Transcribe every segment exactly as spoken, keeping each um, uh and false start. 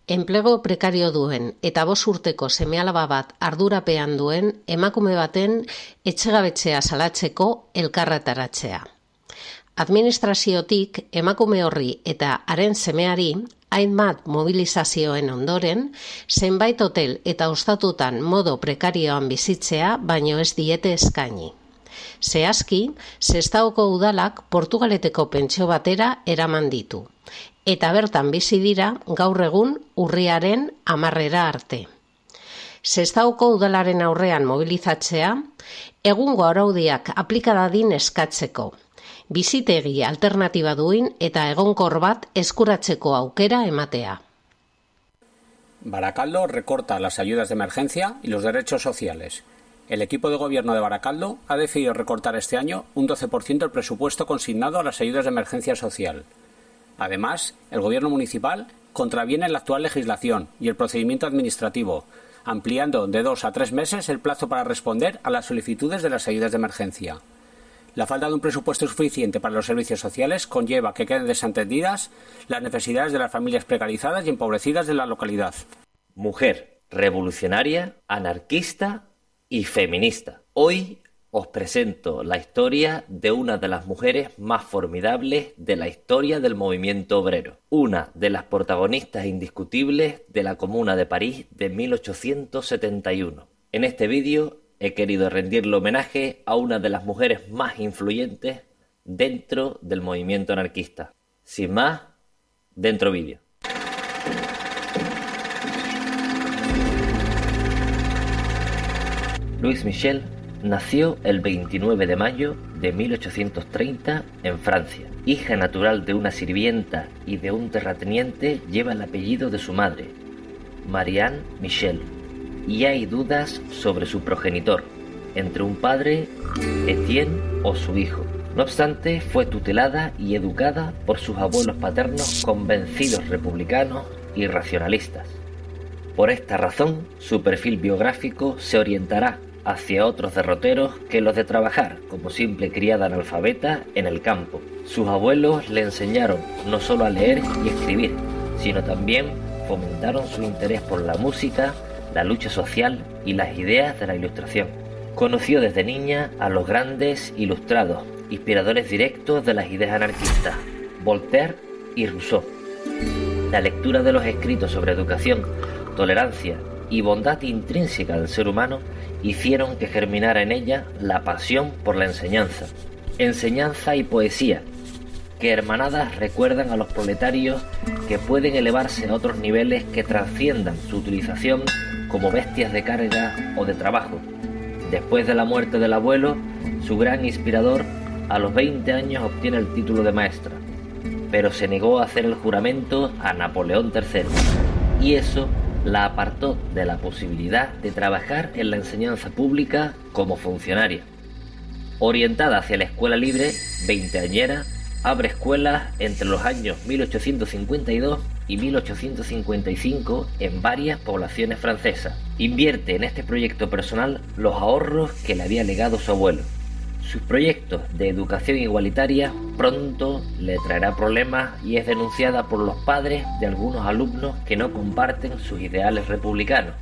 Enplego prekario duen eta bost urteko seme-alaba bat ardurapean duen emakume baten etxegabetzea salatzeko elkarretaratzea. Administraziotik emakume horri eta haren semeari hainbat mobilizazioen ondoren, zenbait hotel eta ostatutan modo prekarioan bizitzea baino ez diete eskaini. Zehazki, Sestaoko udalak Portugaleteko pentsio batera eraman ditu, eta bertan bizi dira gaur egun urriaren hamarrera arte. Sestaoko udalaren aurrean mobilizatzea, egungo araudiak aplika dadin eskatzeko, bizitegi alternatiba duin eta egonkor bat eskuratzeko aukera ematea. Baracaldo recorta las ayudas de emergencia y los derechos sociales. El equipo de gobierno de Baracaldo ha decidido recortar este año un doce por ciento el presupuesto consignado a las ayudas de emergencia social. Además, el gobierno municipal contraviene la actual legislación y el procedimiento administrativo, ampliando de dos a tres meses el plazo para responder a las solicitudes de las ayudas de emergencia. La falta de un presupuesto suficiente para los servicios sociales conlleva que queden desatendidas las necesidades de las familias precarizadas y empobrecidas de la localidad. Mujer revolucionaria, anarquista y feminista. Hoy os presento la historia de una de las mujeres más formidables de la historia del movimiento obrero, una de las protagonistas indiscutibles de la Comuna de París de mil ochocientos setenta y uno. En este vídeo he querido rendirle homenaje a una de las mujeres más influyentes dentro del movimiento anarquista. Sin más, dentro vídeo. Louise Michel nació el veintinueve de mayo de mil ochocientos treinta en Francia. Hija natural de una sirvienta y de un terrateniente, lleva el apellido de su madre, Marianne Michel, y hay dudas sobre su progenitor, entre un padre, Etienne, o su hijo. No obstante, fue tutelada y educada por sus abuelos paternos convencidos republicanos y racionalistas. Por esta razón, su perfil biográfico se orientará hacia otros derroteros que los de trabajar como simple criada analfabeta en el campo. Sus abuelos le enseñaron no solo a leer y escribir, sino también fomentaron su interés por la música, la lucha social y las ideas de la Ilustración. Conoció desde niña a los grandes ilustrados, inspiradores directos de las ideas anarquistas, Voltaire y Rousseau. La lectura de los escritos sobre educación, tolerancia y bondad intrínseca del ser humano hicieron que germinara en ella la pasión por la enseñanza. Enseñanza y poesía, que hermanadas recuerdan a los proletarios que pueden elevarse a otros niveles que trasciendan su utilización como bestias de carga o de trabajo. Después de la muerte del abuelo, su gran inspirador, a los veinte años obtiene el título de maestra, pero se negó a hacer el juramento a Napoleón tercero, y eso la apartó de la posibilidad de trabajar en la enseñanza pública como funcionaria. Orientada hacia la escuela libre, veinteañera, abre escuelas entre los años mil ochocientos cincuenta y dos y mil ochocientos cincuenta y cinco en varias poblaciones francesas. Invierte en este proyecto personal los ahorros que le había legado su abuelo. Sus proyectos de educación igualitaria pronto le traerá problemas y es denunciada por los padres de algunos alumnos que no comparten sus ideales republicanos.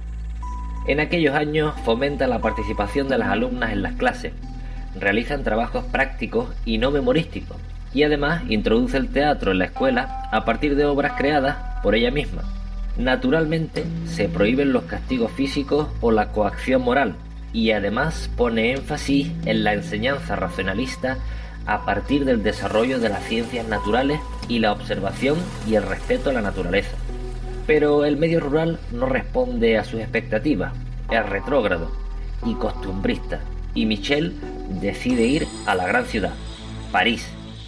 En aquellos años fomenta la participación de las alumnas en las clases, realizan trabajos prácticos y no memorísticos, y además introduce el teatro en la escuela a partir de obras creadas por ella misma. Naturalmente, se prohíben los castigos físicos o la coacción moral, y además pone énfasis en la enseñanza racionalista a partir del desarrollo de las ciencias naturales y la observación y el respeto a la naturaleza. Pero el medio rural no responde a sus expectativas, es retrógrado y costumbrista, y Michel decide ir a la gran ciudad, París.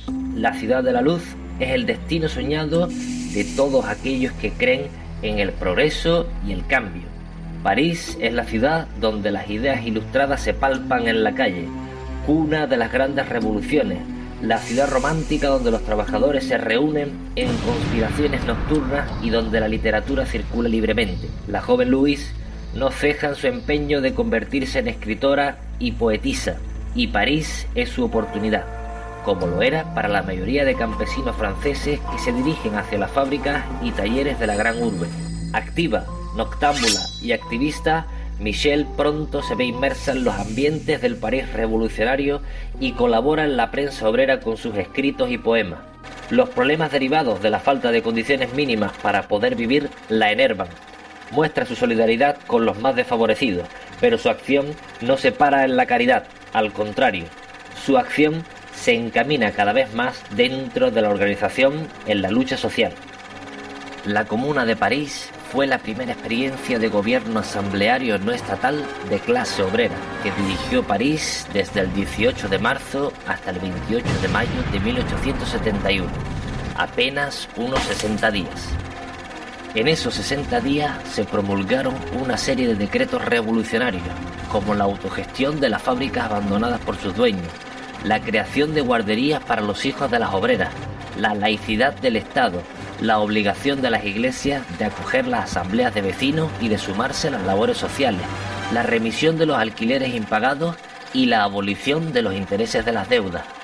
La ciudad de la luz es el destino soñado de todos aquellos que creen en el progreso y el cambio. París es la ciudad donde las ideas ilustradas se palpan en la calle, cuna de las grandes revoluciones, la ciudad romántica donde los trabajadores se reúnen en conspiraciones nocturnas y donde la literatura circula libremente. La joven Louise no ceja en su empeño de convertirse en escritora y poetisa, y París es su oportunidad, como lo era para la mayoría de campesinos franceses que se dirigen hacia las fábricas y talleres de la gran urbe. Activa, noctámbula y activista, Michelle pronto se ve inmersa en los ambientes del París revolucionario y colabora en la prensa obrera con sus escritos y poemas. Los problemas derivados de la falta de condiciones mínimas para poder vivir la enervan. Muestra su solidaridad con los más desfavorecidos, pero su acción no se para en la caridad, al contrario, su acción se encamina cada vez más dentro de la organización en la lucha social. La Comuna de París fue la primera experiencia de gobierno asambleario no estatal de clase obrera, que dirigió París desde el dieciocho de marzo hasta el veintiocho de mayo de mil ochocientos setenta y uno, apenas unos sesenta días. En esos sesenta días se promulgaron una serie de decretos revolucionarios, como la autogestión de las fábricas abandonadas por sus dueños, la creación de guarderías para los hijos de las obreras, la laicidad del Estado, la obligación de las iglesias de acoger las asambleas de vecinos y de sumarse a las labores sociales, la remisión de los alquileres impagados y la abolición de los intereses de las deudas.